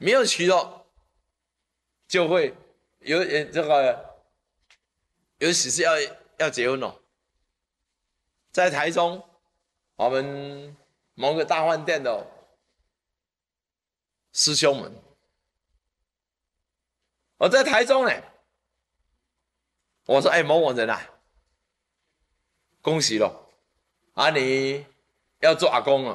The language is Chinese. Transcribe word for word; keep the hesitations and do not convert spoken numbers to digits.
没有娶了，就会有呃这个有喜事要要结婚了。在台中，我们某个大饭店的师兄们，我在台中呢，我说哎某某人啊，恭喜了，啊你要做阿公了。